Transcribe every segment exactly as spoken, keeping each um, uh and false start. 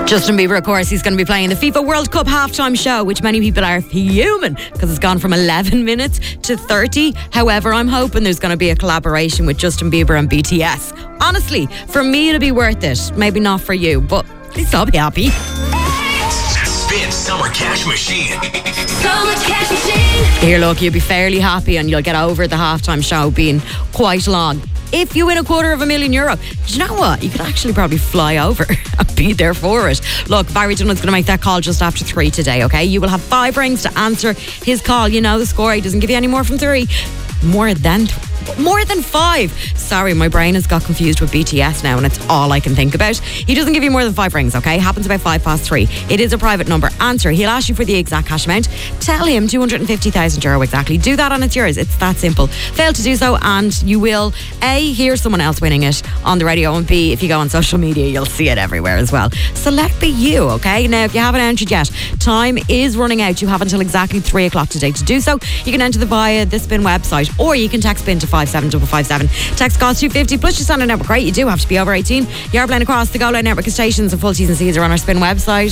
Justin Bieber, of course, he's going to be playing the FIFA World Cup halftime show, which many people are fuming because it's gone from eleven minutes to thirty. However, I'm hoping there's going to be a collaboration with Justin Bieber and B T S. Honestly, for me, it'll be worth it. Maybe not for you, but at least I'll be happy. Spin Summer Cash Machine. Summer Cash Machine. Here, look, you'll be fairly happy and you'll get over the halftime show being quite long. If you win a quarter of a million euro, do you know what? You could actually probably fly over and be there for it. Look, Barry Dunlop's going to make that call just after three today, okay? You will have five rings to answer his call. You know the score. He doesn't give you any more from three. More than more than five. Sorry, my brain has got confused with B T S now and it's all I can think about. He doesn't give you more than five rings, okay? Happens about five past three. It is a private number. Answer. He'll ask you for the exact cash amount. Tell him two hundred fifty thousand euro exactly. Do that and it's yours. It's that simple. Fail to do so and you will A, hear someone else winning it on the radio, and B, if you go on social media, you'll see it everywhere as well. So let be you, okay? Now, if you haven't entered yet, time is running out. You have until exactly three o'clock today to do so. You can enter the via the Spin website or you can text Spin to five seven five five seven. Text costs two fifty plus your standard network rate. You do have to be over eighteen. You are playing across the Go Loud network of stations and full T's and C's are on our Spin website.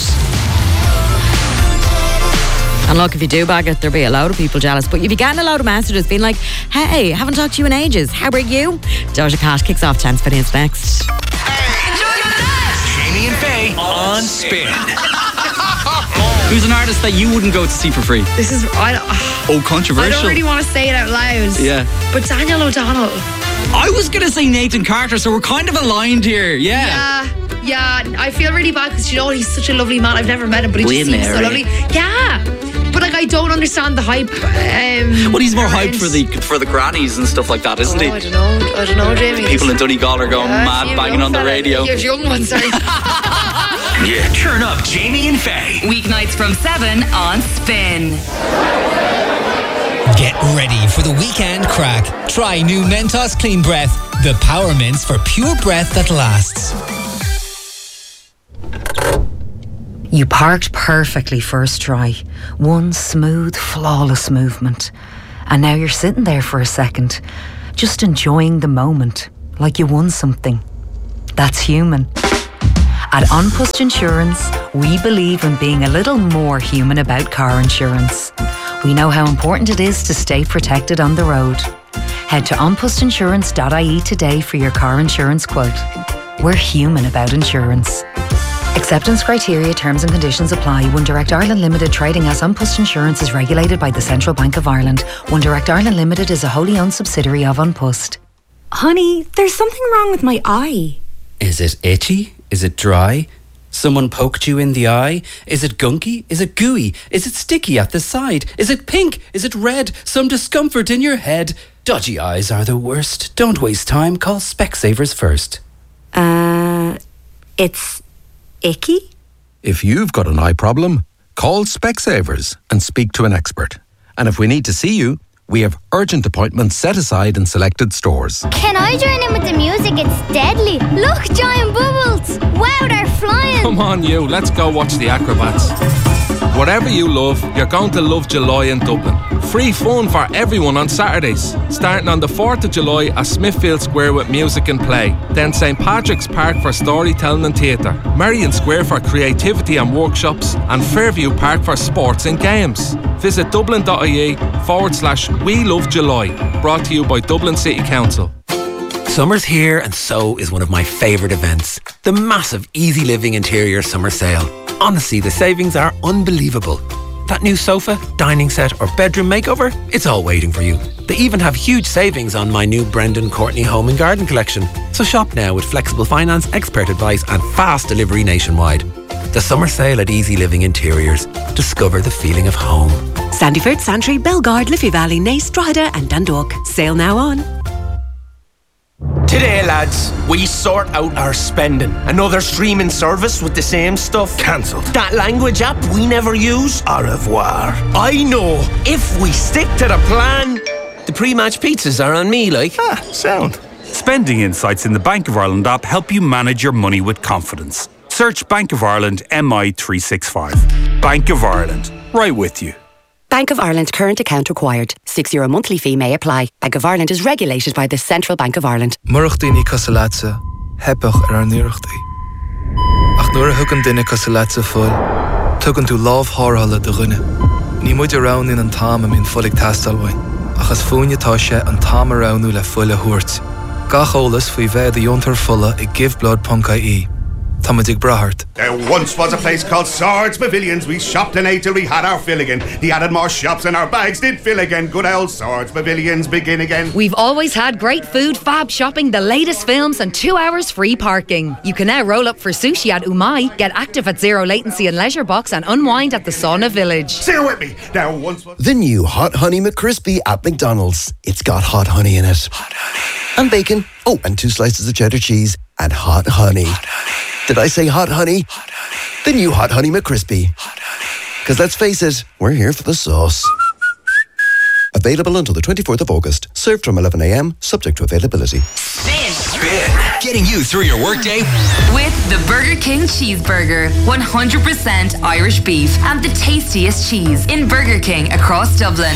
And look, if you do bag it, there'll be a load of people jealous. But you'll be getting a load of messages being like, hey, haven't talked to you in ages. How are you? Doja Cat kicks off ten Spin is next. Hey, enjoy the night. Jamie and Faye on Spin. Who's an artist that you wouldn't go to see for free? This is I. Oh, controversial. I don't really want to say it out loud. Yeah. But Daniel O'Donnell. I was gonna say Nathan Carter, so we're kind of aligned here. Yeah. Yeah. Yeah. I feel really bad because you know what? He's such a lovely man. I've never met him, but he Wayne just seems so Larry. lovely. Yeah. But like, I don't understand the hype. Um, Well, he's more around- hyped for the for the grannies and stuff like that, isn't Oh, he? I don't know. I don't know, Jamie. People in Donegal are going Yeah, mad, few banging young on the fella- radio. Here's young ones, sorry. Yeah, turn up Jamie and Faye. Weeknights from seven on Spin. Get ready for the weekend crack. Try new Mentos Clean Breath, the power mints for pure breath that lasts. You parked perfectly first try. One smooth, flawless movement. And now you're sitting there for a second, just enjoying the moment, like you won something. That's human. At An Post Insurance, we believe in being a little more human about car insurance. We know how important it is to stay protected on the road. Head to an post insurance dot I E today for your car insurance quote. We're human about insurance. Acceptance criteria, terms and conditions apply. One Direct Ireland Limited trading as An Post Insurance is regulated by the Central Bank of Ireland. One Direct Ireland Limited is a wholly owned subsidiary of An Post. Honey, there's something wrong with my eye. Is it itchy? Is it dry? Someone poked you in the eye? Is it gunky? Is it gooey? Is it sticky at the side? Is it pink? Is it red? Some discomfort in your head? Dodgy eyes are the worst. Don't waste time. Call Specsavers first. Uh, it's icky? If you've got an eye problem, call Specsavers and speak to an expert. And if we need to see you, we have urgent appointments set aside in selected stores. Can I join in with the music? It's deadly. Look, giant bubbles. Wow, they're flying. Come on, you. Let's go watch the acrobats. Whatever you love, you're going to love July in Dublin. Free fun for everyone on Saturdays. Starting on the fourth of July at Smithfield Square with music and play. Then St Patrick's Park for storytelling and theatre. Marion Square for creativity and workshops. And Fairview Park for sports and games. Visit dublin.ie forward slash We Love July. Brought to you by Dublin City Council. Summer's here and so is one of my favourite events. The massive Easy Living Interior Summer Sale. Honestly, the savings are unbelievable. That new sofa, dining set or bedroom makeover, it's all waiting for you. They even have huge savings on my new Brendan Courtney Home and Garden collection. So shop now with flexible finance, expert advice and fast delivery nationwide. The summer sale at Easy Living Interiors. Discover the feeling of home. Sandyford, Santry, Belgard, Liffey Valley, Naas, Drogheda and Dundalk. Sale now on. Today, lads, we sort out our spending. Another streaming service with the same stuff. Cancelled. That language app we never use. Au revoir. I know. If we stick to the plan, the pre-match pizzas are on me, like. Ah, sound. Spending insights in the Bank of Ireland app help you manage your money with confidence. Search Bank of Ireland M I three sixty-five. Bank of Ireland. Right with you. Bank of Ireland current account required. six euro monthly fee may apply. Bank of Ireland is regulated by the Central Bank of Ireland. Murachtaí ní casalatsa, hebach ar an níochtaí. Ach Nuair a thugann duine cos a leat sa fuil, tugann tú lámh thárthala do dhuine. Ní muid arán in an táim am in fulig tastalhain, achas fúinetá sé an táim aránú le fuil a thuairt. Gach ólas faoi bheith a diontar fulla i give blood punk dot I E. Tamadig Brahart. There once was a place called Swords Pavilions. We shopped and ate till we had our fill again. He added more shops and our bags did fill again. Good old Swords Pavilions begin again. We've always had great food, fab shopping, the latest films and two hours free parking. You can now roll up for sushi at Umai, get active at Zero Latency and Leisure Box and unwind at the Sauna Village. Say it with me. There once was... The new Hot Honey McCrispy at McDonald's. It's got hot honey in it. Hot honey. And bacon. Oh, and two slices of cheddar cheese. And hot honey. Hot honey. Did I say hot honey? Hot honey. The new Hot Honey McCrispy. Hot honey. Because let's face it, we're here for the sauce. Available until the twenty-fourth of August. Served from eleven a.m, subject to availability. Spin. Spin. Getting you through your workday. With the Burger King Cheeseburger. one hundred percent Irish beef and the tastiest cheese in Burger King across Dublin.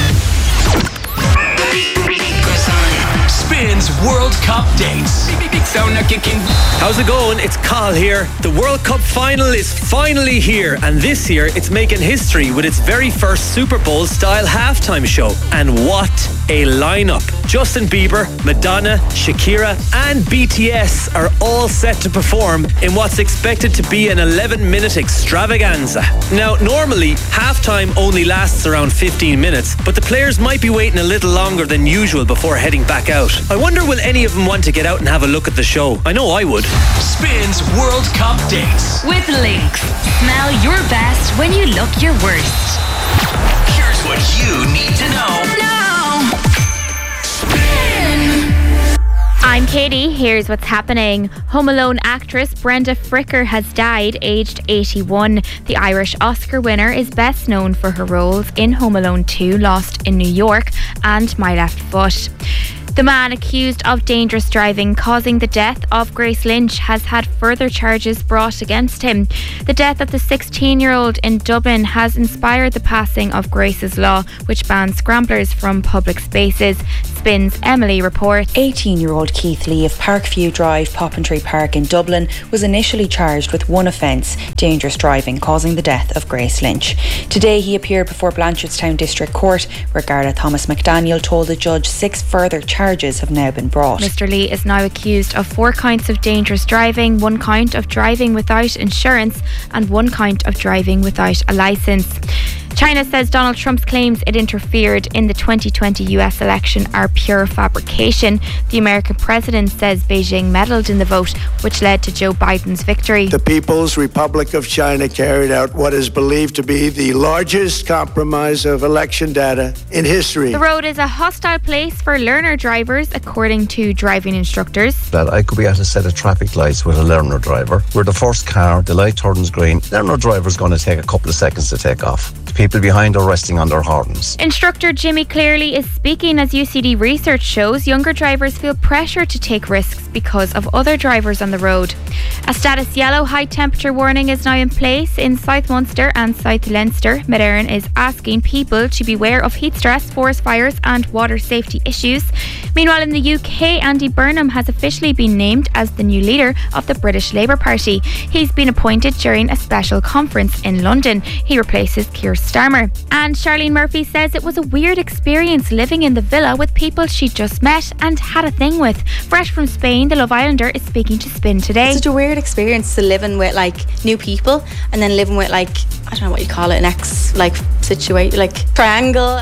Spin's World Cup dates. How's it going? It's Carl here. The World Cup final is finally here, and this year it's making history with its very first Super Bowl style halftime show. And what a lineup! Justin Bieber, Madonna, Shakira, and B T S are all set to perform in what's expected to be an eleven minute extravaganza. Now, normally halftime only lasts around fifteen minutes, but the players might be waiting a little longer than usual before heading back out. I wonder will any of them want to get out and have a look at the show? I know I would. Spin's World Cup dates. With Lynx. Smell your best when you look your worst. Here's what you need to know. Now. Spin. I'm Katie. Here's what's happening. Home Alone actress Brenda Fricker has died, aged eighty-one. The Irish Oscar winner is best known for her roles in Home Alone two, Lost in New York, and My Left Foot. The man accused of dangerous driving causing the death of Grace Lynch has had further charges brought against him. The death of the sixteen-year-old in Dublin has inspired the passing of Grace's Law, which bans scramblers from public spaces. Spin's Emily reports. eighteen-year-old Keith Lee of Parkview Drive, Poppentry Park in Dublin was initially charged with one offence, dangerous driving causing the death of Grace Lynch. Today he appeared before Blanchardstown District Court, where Garda Thomas McDaniel told the judge six further charges Charges have now been brought. Mister Lee is now accused of four counts of dangerous driving, one count of driving without insurance, and one count of driving without a licence. China says Donald Trump's claims it interfered in the twenty twenty U S election are pure fabrication. The American president says Beijing meddled in the vote, which led to Joe Biden's victory. The People's Republic of China carried out what is believed to be the largest compromise of election data in history. The road is a hostile place for learner drivers, according to driving instructors. That I could be at a set of traffic lights with a learner driver. We're the first car, the light turns green. Learner driver's going to take a couple of seconds to take off. People behind are resting on their horns. Instructor Jimmy Clearly is speaking as U C D research shows younger drivers feel pressure to take risks because of other drivers on the road. A status yellow high temperature warning is now in place in South Munster and South Leinster. Mid Éireann is asking people to beware of heat stress, forest fires and water safety issues. Meanwhile, in the U K, Andy Burnham has officially been named as the new leader of the British Labour Party. He's been appointed during a special conference in London. He replaces Keir Starmer. And Charlene Murphy says it was a weird experience living in the villa with people she just met and had a thing with. Fresh from Spain, the Love Islander is speaking to Spin today. It's such a weird experience to living with like new people and then living with like, I don't know what you call it, an ex like situation, like triangle.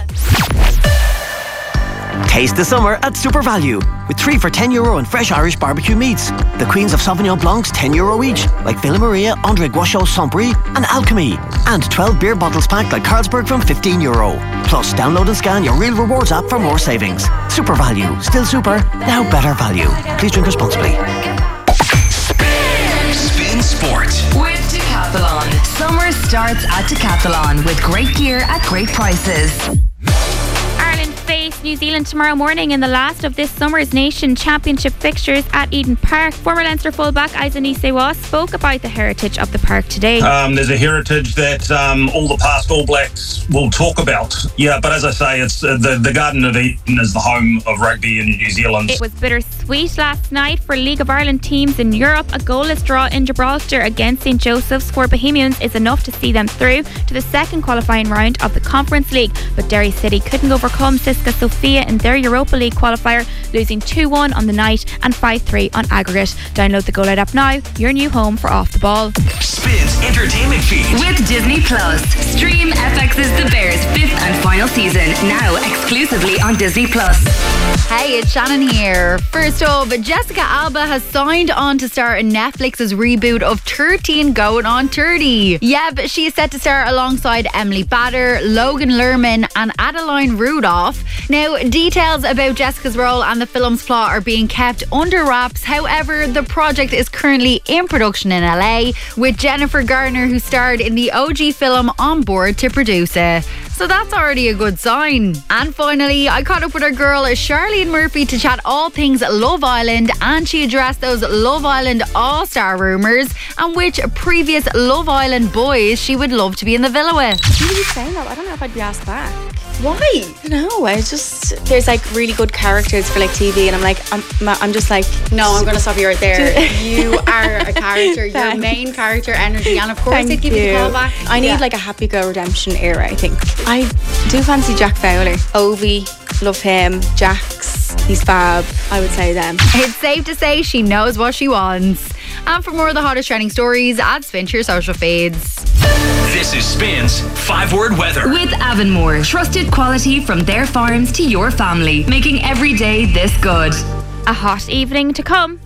Taste the summer at Super Value with three for ten euro and fresh Irish barbecue meats. The Queens of Sauvignon Blancs ten euro each, like Villa Maria, André Guachot, Saint-Brie and Alchemy. And twelve beer bottles packed like Carlsberg from fifteen euro. Plus, download and scan your Real Rewards app for more savings. Super Value. Still super, now better value. Please drink responsibly. Spin, Spin Sport. With Decathlon. Summer starts at Decathlon with great gear at great prices. Face New Zealand tomorrow morning in the last of this summer's Nation Championship fixtures at Eden Park. Former Leinster fullback Aizani Sewa spoke about the heritage of the park today. Um, there's a heritage that um, all the past All Blacks will talk about. Yeah, but as I say, it's uh, the, the Garden of Eden is the home of rugby in New Zealand. It was bittersweet sweet last night for League of Ireland teams in Europe. A goalless draw in Gibraltar against Saint Joseph's for Bohemians is enough to see them through to the second qualifying round of the Conference League. But Derry City couldn't overcome Cisca Sofia in their Europa League qualifier, losing two one on the night and five three on aggregate. Download the Go Loud app now, your new home for Off the Ball. Spins Entertainment Feed. With Disney Plus. Stream F X's The Bears' fifth and final season, now exclusively on Disney Plus. Hey, it's Shannon here. First up, Jessica Alba has signed on to star in Netflix's reboot of thirteen Going on thirty. Yep, she is set to star alongside Emily Bader, Logan Lerman and Adeline Rudolph. Now, details about Jessica's role and the film's plot are being kept under wraps. However, the project is currently in production in L A, with Jennifer Garner, who starred in the O G film, on board to produce it. So that's already a good sign. And finally, I caught up with our girl Charlene Murphy to chat all things Love Island, and she addressed those Love Island All-Star rumours and which previous Love Island boys she would love to be in the villa with. You keep saying that, I don't know if I'd be asked back. Why? I don't know. I just, there's like really good characters for like T V, and I'm like, I'm, I'm just like, no, I'm going to stop you right there. You are a character, your Thanks. main character energy, and of course Thank they give you. you the call back. I need Yeah. like a Happy Go Redemption era, I think. I do fancy Jack Fowler. Ovi, love him. Jax, he's fab. I would say them. It's safe to say she knows what she wants. And for more of the hottest trending stories, add Spin to your social feeds. This is Spins Five Word Weather. With Avonmore, trusted quality from their farms to your family, making every day this good. A hot evening to come.